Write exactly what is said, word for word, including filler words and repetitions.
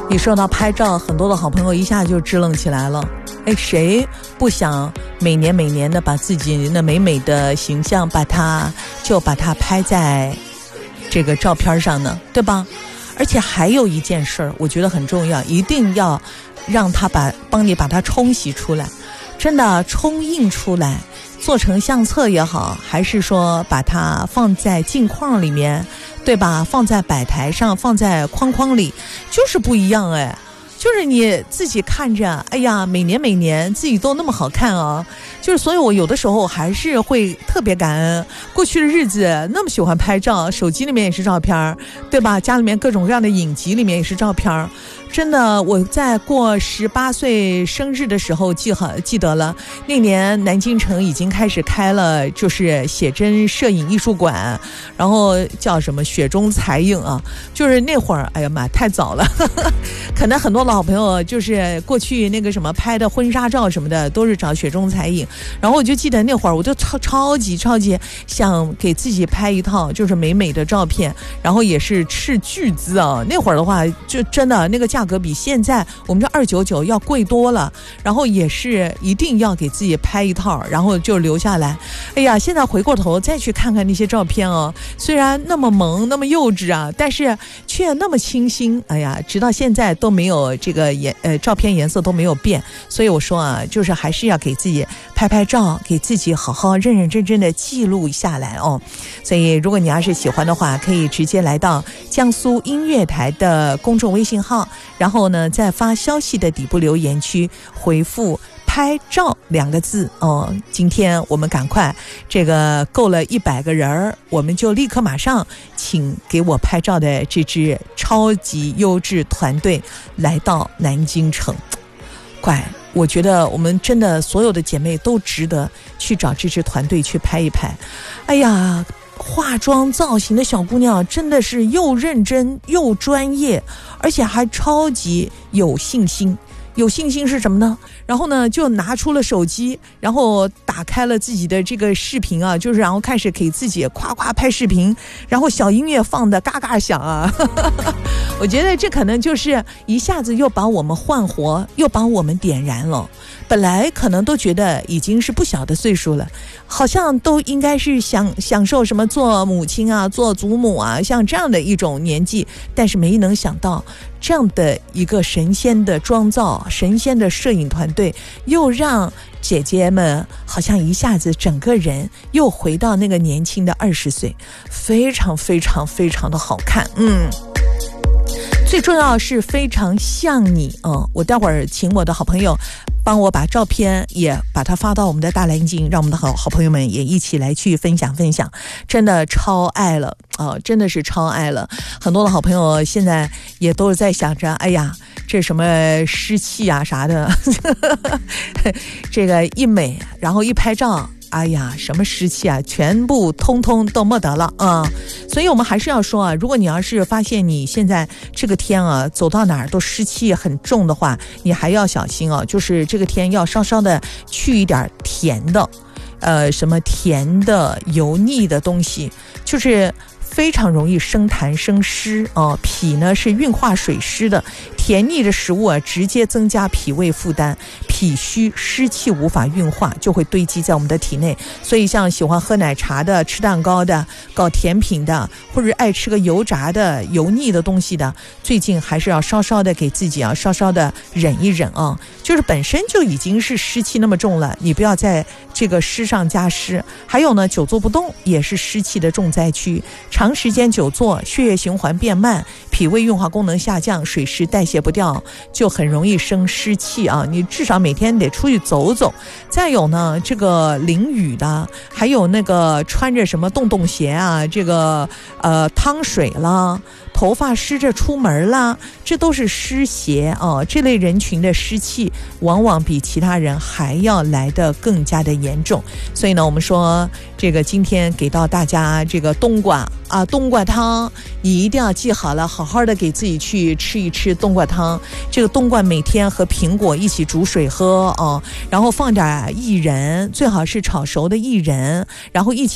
一说到拍照，很多的好朋友一下就支棱起来了。哎，谁不想每年每年的把自己那美美的形象把它就把它拍在这个照片上呢，对吧？而且还有一件事儿，我觉得很重要，一定要让它把帮你把它冲洗出来，真的冲印出来，做成相册也好，还是说把它放在镜框里面，对吧？放在摆台上，放在框框里，就是不一样哎。就是你自己看着，哎呀，每年每年自己都那么好看啊！就是所以我有的时候还是会特别感恩过去的日子，那么喜欢拍照，手机里面也是照片，对吧？家里面各种各样的影集里面也是照片。真的，我在过十八岁生日的时候记好记得了，那年南京城已经开始开了，就是写真摄影艺术馆，然后叫什么雪中彩影啊，就是那会儿，哎呀妈，太早了，呵呵，可能很多老朋友就是过去那个什么拍的婚纱照什么的，都是找雪中彩影。然后我就记得那会儿，我就超超级超级想给自己拍一套就是美美的照片，然后也是斥巨资啊。那会儿的话，就真的那个价格比现在我们这二九九要贵多了。然后也是一定要给自己拍一套，然后就留下来。哎呀，现在回过头再去看看那些照片哦，虽然那么萌那么幼稚啊，但是却那么清新。哎呀，直到现在都没有这个颜呃照片颜色都没有变。所以我说啊，就是还是要给自己拍拍照，给自己好好认认真真的记录下来哦。所以如果你要是喜欢的话，可以直接来到江苏音乐台的公众微信号，然后呢在发消息的底部留言区回复拍照两个字哦。今天我们赶快这个够了一百个人，我们就立刻马上请给我拍照的这支超级优质团队来到南京城。怪，我觉得我们真的所有的姐妹都值得去找这支团队去拍一拍。哎呀，化妆造型的小姑娘真的是又认真又专业，而且还超级有信心。有信心是什么呢？然后呢就拿出了手机，然后打开了自己的这个视频啊，就是然后开始给自己夸夸拍视频，然后小音乐放的嘎嘎响啊我觉得这可能就是一下子又把我们焕活，又把我们点燃了。本来可能都觉得已经是不小的岁数了，好像都应该是享享受什么做母亲啊，做祖母啊，像这样的一种年纪，但是没能想到这样的一个神仙的妆造，神仙的摄影团队，又让姐姐们好像一下子整个人又回到那个年轻的二十岁，非常非常非常的好看。嗯，最重要是非常像你啊、嗯！我待会儿请我的好朋友帮我把照片也把它发到我们的大蓝鲸，让我们的好好朋友们也一起来去分享分享，真的超爱了啊、哦！真的是超爱了。很多的好朋友现在也都是在想着，哎呀，这什么湿气啊啥的这个一美然后一拍照，哎呀，什么湿气啊，全部通通都没得了啊、嗯！所以我们还是要说啊，如果你要是发现你现在这个天啊，走到哪儿都湿气很重的话，你还要小心啊，就是这个天要稍稍的去一点甜的，呃，什么甜的、油腻的东西，就是非常容易生痰生湿啊、呃。脾呢是运化水湿的，甜腻的食物啊，直接增加脾胃负担，脾虚湿气无法运化，就会堆积在我们的体内。所以像喜欢喝奶茶的、吃蛋糕的、搞甜品的，或者爱吃个油炸的、油腻的东西的，最近还是要稍稍的给自己啊，稍稍的忍一忍啊。就是本身就已经是湿气那么重了，你不要在这个湿上加湿。还有呢，久坐不动也是湿气的重灾区，长时间久坐，血液循环变慢，脾胃运化功能下降，水湿代谢不掉，就很容易生湿气啊！你至少每天得出去走走。再有呢，这个淋雨的，还有那个穿着什么洞洞鞋啊，这个呃趟水啦，头发湿着出门啦，这都是湿邪啊！这类人群的湿气往往比其他人还要来得更加的严重。所以呢，我们说这个今天给到大家这个冬瓜啊，冬瓜汤，你一定要记好了，好好的给自己去吃一吃冬瓜汤。这个冬瓜每天和苹果一起煮水喝啊，然后放点薏仁，最好是炒熟的薏仁，然后一起